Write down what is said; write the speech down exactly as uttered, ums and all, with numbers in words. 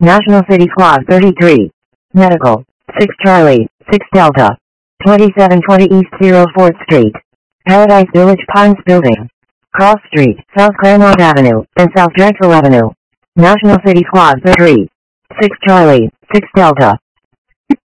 National City Squad thirty-three. Medical. six Charlie, six Delta. twenty-seven twenty East oh fourth Street. Paradise Village Pines Building. Cross Street, South Claremont Avenue, and South Drexel Avenue. National City Squad thirty-three. six Charlie, six Delta.